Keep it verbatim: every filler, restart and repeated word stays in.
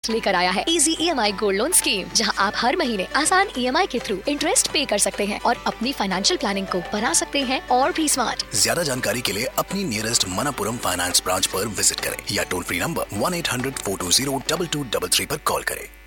लेकर आया है इजी ई एम आई गोल्ड लोन स्कीम, जहां आप हर महीने आसान ई एम आई के थ्रू इंटरेस्ट पे कर सकते हैं और अपनी फाइनेंशियल प्लानिंग को बना सकते हैं और भी स्मार्ट। ज्यादा जानकारी के लिए अपनी नियरेस्ट मनपुरम फाइनेंस ब्रांच पर विजिट करें या toll free number one eight hundred four to zero double two double three पर कॉल करें।